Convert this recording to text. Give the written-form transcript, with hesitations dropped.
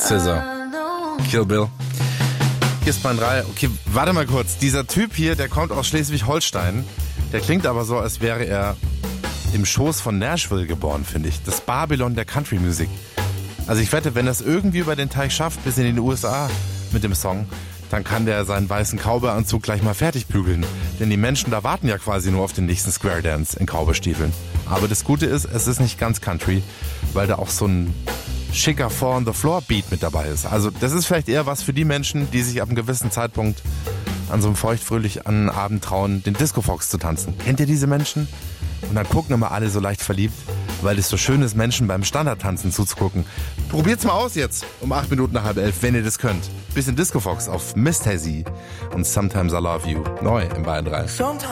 Scissor. Kill Bill. Hier ist Bayern 3. Okay, warte mal kurz. Dieser Typ hier, der kommt aus Schleswig-Holstein. Der klingt aber so, als wäre er im Schoß von Nashville geboren, finde ich. Das Babylon der Country Music. Also ich wette, wenn er es irgendwie über den Teich schafft, bis in den USA mit dem Song, dann kann der seinen weißen Cowboy-Anzug gleich mal fertig bügeln. Denn die Menschen da warten ja quasi nur auf den nächsten Square Dance in Cowboy-Stiefeln. Aber das Gute ist, es ist nicht ganz Country, weil da auch so ein schicker Four-on-the-Floor-Beat mit dabei ist. Also das ist vielleicht eher was für die Menschen, die sich ab einem gewissen Zeitpunkt an so einem feuchtfröhlichen Abend trauen, den Disco-Fox zu tanzen. Kennt ihr diese Menschen? Und dann gucken immer alle so leicht verliebt, weil es so schön ist, Menschen beim Standardtanzen zuzugucken. Probiert's mal aus jetzt, um 8 Minuten nach 10:30, wenn ihr das könnt. Bisschen Disco Fox auf Miss Tazzy und Sometimes I Love You. Neu im Bayern 3.